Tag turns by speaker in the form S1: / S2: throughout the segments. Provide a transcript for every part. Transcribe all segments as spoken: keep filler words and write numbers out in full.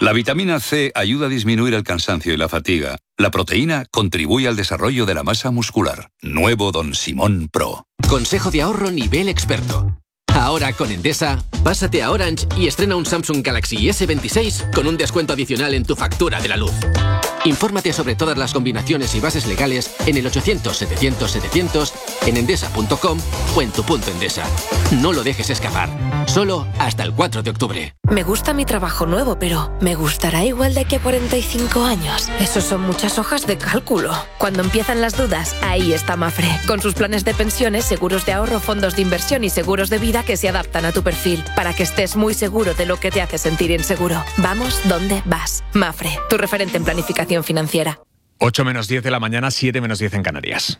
S1: La vitamina C ayuda a disminuir el cansancio y la fatiga. La proteína contribuye al desarrollo de la masa muscular. Nuevo Don Simón Pro.
S2: Consejo de ahorro nivel experto. Ahora con Endesa, pásate a Orange y estrena un Samsung Galaxy ese veintiséis con un descuento adicional en tu factura de la luz. Infórmate sobre todas las combinaciones y bases legales en el ochocientos setecientos setecientos, en endesa punto com o en tu punto Endesa. No lo dejes escapar. Solo hasta el cuatro de octubre.
S3: Me gusta mi trabajo nuevo, pero ¿me gustará igual de aquí a cuarenta y cinco años? Eso son muchas hojas de cálculo. Cuando empiezan las dudas, ahí está Mafre. Con sus planes de pensiones, seguros de ahorro, fondos de inversión y seguros de vida que se adaptan a tu perfil, para que estés muy seguro de lo que te hace sentir inseguro. Vamos donde vas. Mafre, tu referente en planificación financiera.
S4: ocho menos diez de la mañana, siete menos diez en Canarias.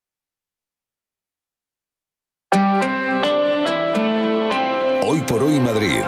S5: Hoy por hoy Madrid.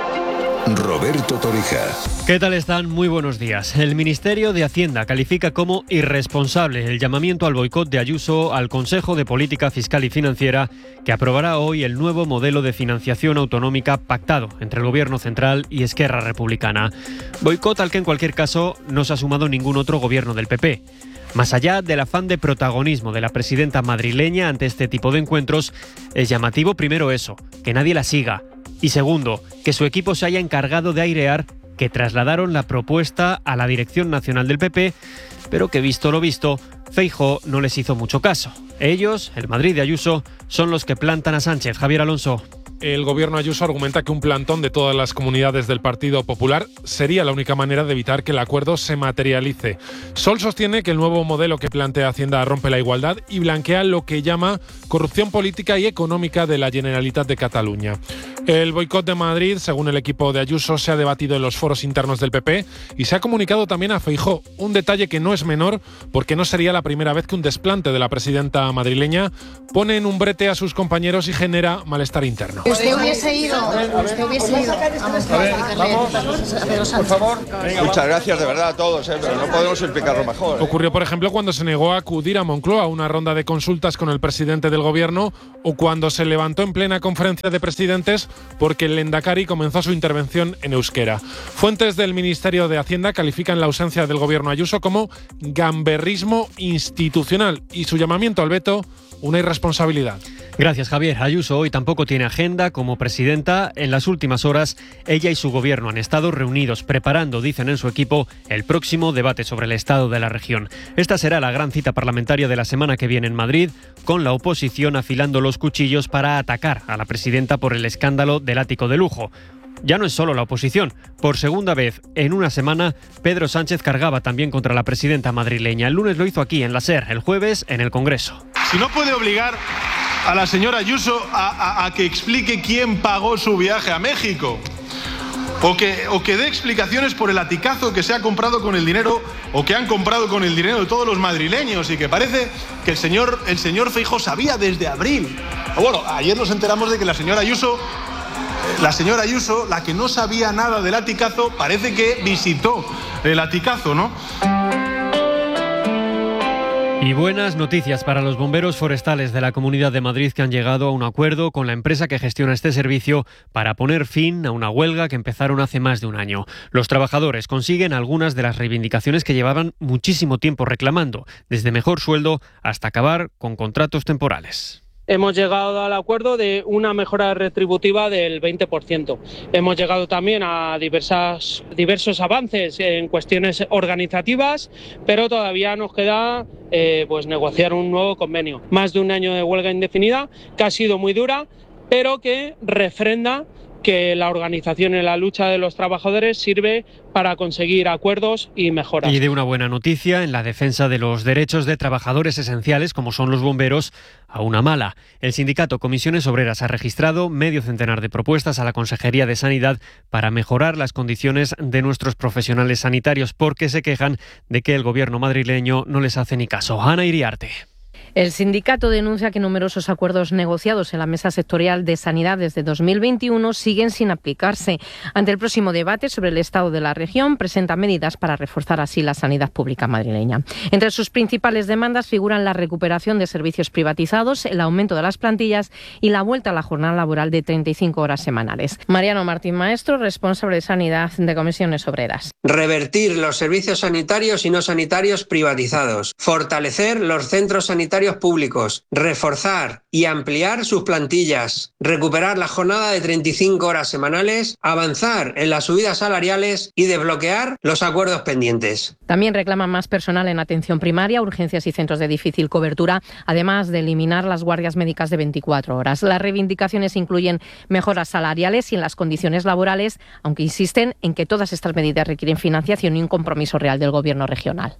S5: Roberto Torija.
S6: ¿Qué tal están? Muy buenos días. El Ministerio de Hacienda califica como irresponsable el llamamiento al boicot de Ayuso al Consejo de Política Fiscal y Financiera, que aprobará hoy el nuevo modelo de financiación autonómica pactado entre el Gobierno Central y Esquerra Republicana. Boicot al que en cualquier caso no se ha sumado ningún otro gobierno del P P. Más allá del afán de protagonismo de la presidenta madrileña ante este tipo de encuentros, es llamativo primero eso, que nadie la siga. Y segundo, que su equipo se haya encargado de airear que trasladaron la propuesta a la Dirección Nacional del P P, pero que visto lo visto, Feijóo no les hizo mucho caso. Ellos, el Madrid de Ayuso, son los que plantan a Sánchez. Javier Alonso.
S7: El gobierno Ayuso argumenta que un plantón de todas las comunidades del Partido Popular sería la única manera de evitar que el acuerdo se materialice. Sol sostiene que el nuevo modelo que plantea Hacienda rompe la igualdad y blanquea lo que llama corrupción política y económica de la Generalitat de Cataluña. El boicot de Madrid, según el equipo de Ayuso, se ha debatido en los foros internos del P P y se ha comunicado también a Feijóo, un detalle que no es menor porque no sería la primera vez que un desplante de la presidenta madrileña pone en un brete a sus compañeros y genera malestar interno.
S8: Usted hubiese ido, usted hubiese ido. Vamos, a ver, vamos,
S9: por favor. Muchas gracias de verdad a todos, ¿eh? Pero no podemos explicarlo mejor. ¿eh?
S7: Ocurrió, por ejemplo, cuando se negó a acudir a Moncloa a una ronda de consultas con el presidente del gobierno o cuando se levantó en plena conferencia de presidentes porque el Lehendakari comenzó su intervención en euskera. Fuentes del Ministerio de Hacienda califican la ausencia del gobierno Ayuso como gamberrismo institucional y su llamamiento al veto una irresponsabilidad.
S6: Gracias, Javier. Ayuso hoy tampoco tiene agenda como presidenta. En las últimas horas, ella y su gobierno han estado reunidos preparando, dicen en su equipo, el próximo debate sobre el estado de la región. Esta será la gran cita parlamentaria de la semana que viene en Madrid, con la oposición afilando los cuchillos para atacar a la presidenta por el escándalo del ático de lujo. Ya no es solo la oposición. Por segunda vez en una semana, Pedro Sánchez cargaba también contra la presidenta madrileña. El lunes lo hizo aquí, en la SER, el jueves en el Congreso.
S10: Si no puede obligar a la señora Ayuso a, a, a que explique quién pagó su viaje a México, o que, o que dé explicaciones por el aticazo que se ha comprado con el dinero, o que han comprado con el dinero de todos los madrileños, y que parece que el señor, el señor Feijóo sabía desde abril. Bueno, ayer nos enteramos de que la señora Ayuso, la señora Ayuso, la que no sabía nada del aticazo, parece que visitó el aticazo, ¿no?
S6: Y buenas noticias para los bomberos forestales de la Comunidad de Madrid, que han llegado a un acuerdo con la empresa que gestiona este servicio para poner fin a una huelga que empezaron hace más de un año. Los trabajadores consiguen algunas de las reivindicaciones que llevaban muchísimo tiempo reclamando, desde mejor sueldo hasta acabar con contratos temporales.
S11: Hemos llegado al acuerdo de una mejora retributiva del veinte por ciento. Hemos llegado también a diversas, diversos avances en cuestiones organizativas, pero todavía nos queda eh, pues negociar un nuevo convenio. Más de un año de huelga indefinida, que ha sido muy dura, pero que refrenda que la organización en la lucha de los trabajadores sirve para conseguir acuerdos y mejoras.
S6: Y de una buena noticia en la defensa de los derechos de trabajadores esenciales, como son los bomberos, a una mala. El sindicato Comisiones Obreras ha registrado medio centenar de propuestas a la Consejería de Sanidad para mejorar las condiciones de nuestros profesionales sanitarios, porque se quejan de que el gobierno madrileño no les hace ni caso. Ana Iriarte.
S12: El sindicato denuncia que numerosos acuerdos negociados en la mesa sectorial de sanidad desde dos mil veintiuno siguen sin aplicarse. Ante el próximo debate sobre el estado de la región, presenta medidas para reforzar así la sanidad pública madrileña. Entre sus principales demandas figuran la recuperación de servicios privatizados, el aumento de las plantillas y la vuelta a la jornada laboral de treinta y cinco horas semanales. Mariano Martín Maestro, responsable de Sanidad de Comisiones Obreras.
S13: Revertir los servicios sanitarios y no sanitarios privatizados. Fortalecer los centros sanitarios públicos, reforzar y ampliar sus plantillas, recuperar la jornada de treinta y cinco horas semanales, avanzar en las subidas salariales y desbloquear los acuerdos pendientes.
S12: También reclaman más personal en atención primaria, urgencias y centros de difícil cobertura, además de eliminar las guardias médicas de veinticuatro horas. Las reivindicaciones incluyen mejoras salariales y en las condiciones laborales, aunque insisten en que todas estas medidas requieren financiación y un compromiso real del Gobierno regional.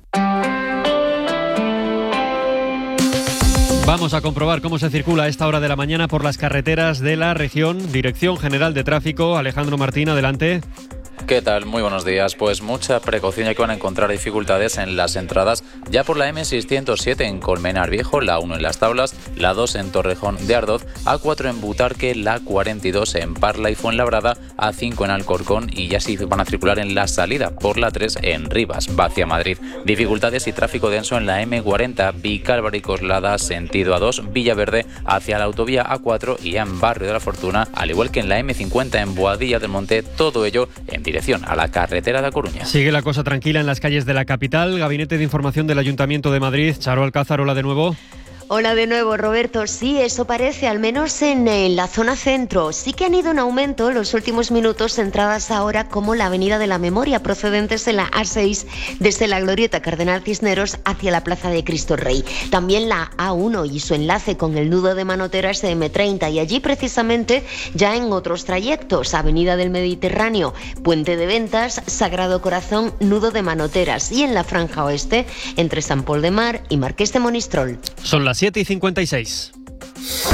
S6: Vamos a comprobar cómo se circula a esta hora de la mañana por las carreteras de la región. Dirección General de Tráfico, Alejandro Martín, adelante.
S14: ¿Qué tal? Muy buenos días. Pues mucha precaución, ya que van a encontrar dificultades en las entradas ya por la eme seiscientos siete en Colmenar Viejo, la uno en Las Tablas, la dos en Torrejón de Ardoz, a cuatro en Butarque, la cuarenta y dos en Parla y Fuenlabrada, a cinco en Alcorcón y ya sí van a circular en la salida por la tres en Rivas, va hacia Madrid. Dificultades y tráfico denso en la eme cuarenta, Vicálvaro y Coslada, sentido a dos, Villaverde, hacia la autovía a cuatro y en Barrio de la Fortuna, al igual que en la eme cincuenta en Boadilla del Monte, todo ello en dirección a la carretera de A Coruña.
S6: Sigue la cosa tranquila en las calles de la capital. Gabinete de Información del Ayuntamiento de Madrid. Charo Alcázar, hola de nuevo.
S15: Hola de nuevo, Roberto. Sí, eso parece, al menos en, en la zona centro. Sí que han ido en aumento los últimos minutos entradas ahora como la Avenida de la Memoria, procedentes de la a seis desde la Glorieta Cardenal Cisneros hacia la Plaza de Cristo Rey. También la a uno y su enlace con el nudo de Manoteras de eme treinta y allí precisamente ya en otros trayectos, Avenida del Mediterráneo, Puente de Ventas, Sagrado Corazón, nudo de Manoteras y en la franja oeste entre San Pol de Mar y Marqués de Monistrol.
S6: Son las siete y cincuenta y seis.